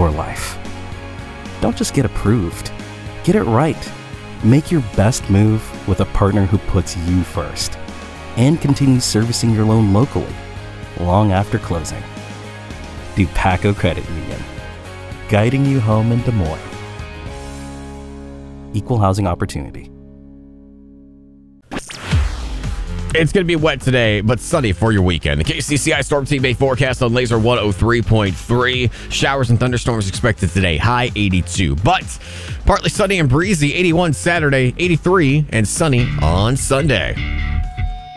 your life. Don't just get approved. Get it right. Make your best move with a partner who puts you first and continues servicing your loan locally long after closing. Dupaco Credit Union, guiding you home in Des Moines. Equal housing opportunity. It's going to be wet today, but sunny for your weekend. The KCCI Storm Team Bay forecast on Laser 103.3. Showers and thunderstorms expected today. High 82. But partly sunny and breezy. 81 Saturday, 83, and sunny on Sunday.